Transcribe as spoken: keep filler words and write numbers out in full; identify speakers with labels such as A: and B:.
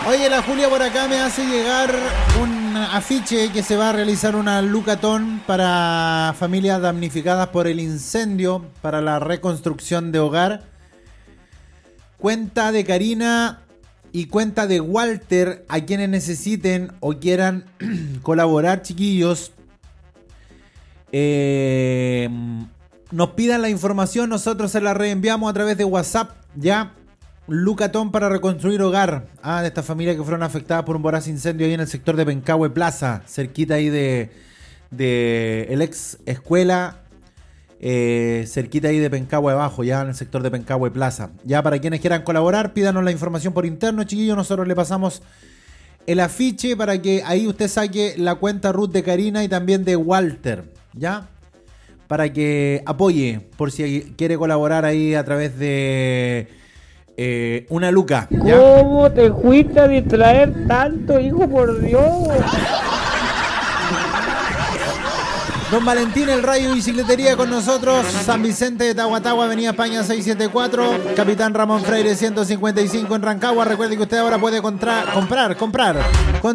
A: Oye, la Julia por acá me hace llegar un afiche que se va a realizar una lucatón para familias damnificadas por el incendio, para la reconstrucción de hogar. Cuenta de Karina y cuenta de Walter a quienes necesiten o quieran colaborar, chiquillos. Eh, nos pidan la información, nosotros se la reenviamos a través de WhatsApp, ya. Lucatón para reconstruir hogar ah, de estas familias que fueron afectadas por un voraz incendio ahí en el sector de Pencahue Plaza, cerquita ahí de, de el ex escuela, eh, cerquita ahí de Pencahue Abajo, ya en el sector de Pencahue Plaza. Ya para quienes quieran colaborar, pídanos la información por interno, chiquillos, nosotros le pasamos el afiche para que ahí usted saque la cuenta R U T de Karina y también de Walter, ya, para que apoye por si quiere colaborar ahí a través de Eh, una luca. ¿Ya?
B: ¿Cómo te fuiste a distraer tanto, hijo, por Dios?
A: Don Valentín, el Radio Bicicletería con nosotros. San Vicente de Tahuatahua, Avenida España seiscientos setenta y cuatro. Capitán Ramón Freire ciento cincuenta y cinco en Rancagua. Recuerde que usted ahora puede contra- comprar, comprar. Con